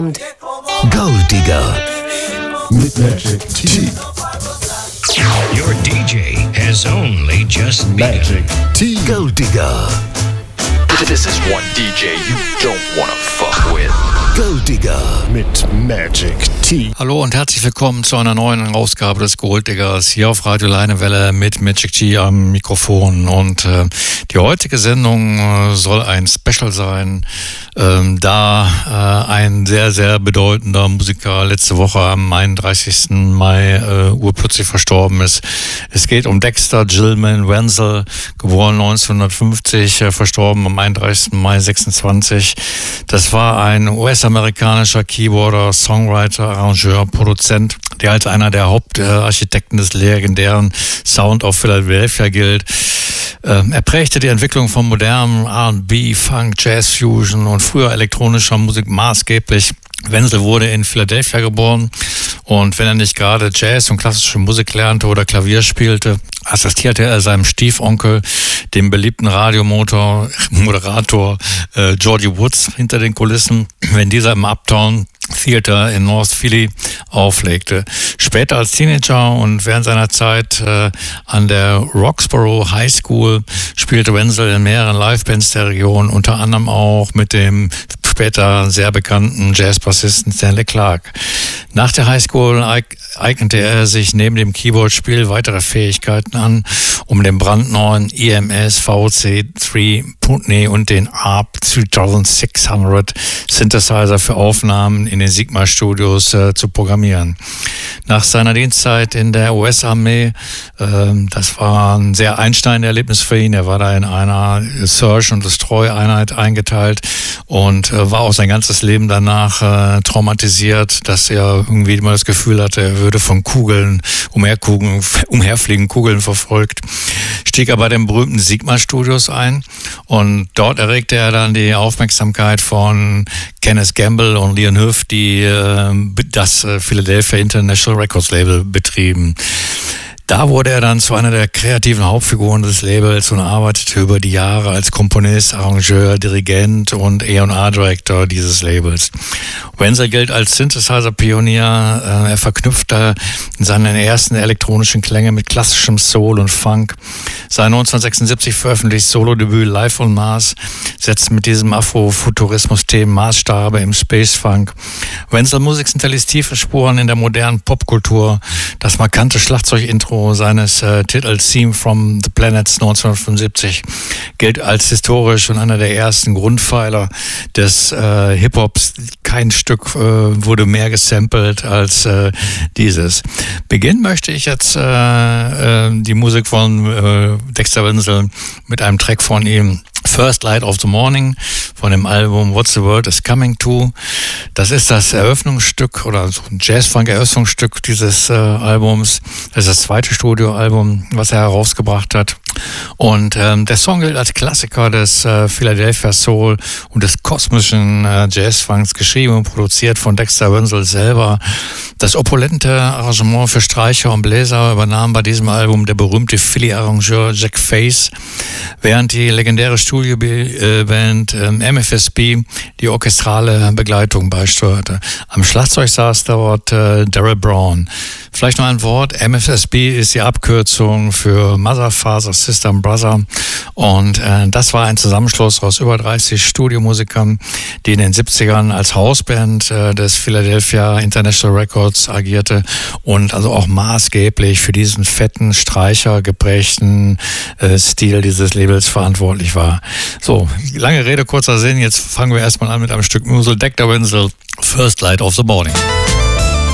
kommt Gold Digger mit Magic T. Your DJ has only just Magic T. Gold Digger. This is one DJ you don't wanna fuck with. Gold Digger mit Magic T. Hallo und herzlich willkommen zu einer neuen Ausgabe des Gold Diggers hier auf Radio Leinewelle mit Magic T am Mikrofon. Und die heutige Sendung soll ein Special sein, da ein sehr, sehr bedeutender Musiker letzte Woche am 31. Mai urplötzlich verstorben ist. Es geht um Dexter Gilman Wenzel, geboren 1950, verstorben am 31. Mai 26. Das war ein US-amerikanischer Keyboarder, Songwriter, Arrangeur, Produzent, der als einer der Hauptarchitekten des legendären Sound of Philadelphia gilt. Er prägte die Entwicklung von modernem R&B, Funk, Jazz, Fusion und früher elektronischer Musik maßgeblich. Wenzel wurde in Philadelphia geboren und wenn er nicht gerade Jazz und klassische Musik lernte oder Klavier spielte, assistierte er seinem Stiefonkel, dem beliebten Radiomoderator Georgie Woods hinter den Kulissen, wenn dieser im Uptown Theater in North Philly auflegte. Später als Teenager und während seiner Zeit an der Roxborough High School spielte Wenzel in mehreren Livebands der Region, unter anderem auch mit dem später sehr bekannten Jazzbassisten Stanley Clarke. Nach der Highschool eignete er sich neben dem Keyboard-Spiel weitere Fähigkeiten an, um den brandneuen EMS VC3 Putney und den ARP 3600 Synthesizer für Aufnahmen in den Sigma-Studios zu programmieren. Nach seiner Dienstzeit in der US-Armee, das war ein sehr einschneidendes Erlebnis für ihn. Er war da in einer Search- und Destroy-Einheit eingeteilt und war auch sein ganzes Leben danach traumatisiert, dass er irgendwie immer das Gefühl hatte, er würde von umherfliegenden Kugeln verfolgt. Stieg er bei den berühmten Sigma-Studios ein und dort erregte er dann die Aufmerksamkeit von Kenneth Gamble und Leon Huff, die das Philadelphia International Records Label betrieben. Da wurde er dann zu einer der kreativen Hauptfiguren des Labels und arbeitete über die Jahre als Komponist, Arrangeur, Dirigent und A&R-Director dieses Labels. Wenzel gilt als Synthesizer-Pionier. Er verknüpfte seine ersten elektronischen Klänge mit klassischem Soul und Funk. Sein 1976 veröffentlichtes Solo-Debüt Live on Mars setzt mit diesem Afrofuturismus-Themen Maßstabe im Space-Funk. Wenzel-Musik hinterließ tiefe Spuren in der modernen Popkultur. Das markante Schlagzeugintro seines Titels Theme from the Planets 1975 gilt als historisch und einer der ersten Grundpfeiler des Hip-Hops. Kein Stück wurde mehr gesampelt als dieses. Beginnen möchte ich jetzt die Musik von Dexter Wenzel mit einem Track von ihm. First Light of the Morning von dem Album What's the World is Coming to. Das ist das Eröffnungsstück oder so ein Jazz-Funk-Eröffnungsstück dieses Albums. Das ist das zweite Studioalbum, was er herausgebracht hat. Und der Song gilt als Klassiker des Philadelphia Soul und des kosmischen Jazz-Funks, geschrieben und produziert von Dexter Wenzel selber. Das opulente Arrangement für Streicher und Bläser übernahm bei diesem Album der berühmte Philly-Arrangeur Jack Faze, während die legendäre Studioband MFSB die orchestrale Begleitung beisteuerte. Am Schlagzeug saß dort Darrell Brown. Vielleicht noch ein Wort. MFSB ist die Abkürzung für Mother, Father, Sister and Brother. Und das war ein Zusammenschluss aus über 30 Studiomusikern, die in den 70ern als Hausband des Philadelphia International Records agierte und also auch maßgeblich für diesen fetten, Streicher geprägten Stil dieses Labels verantwortlich war. So, lange Rede, kurzer Sinn. Jetzt fangen wir erstmal an mit einem Stück Musik. Dexter Wenzel, First Light of the Morning.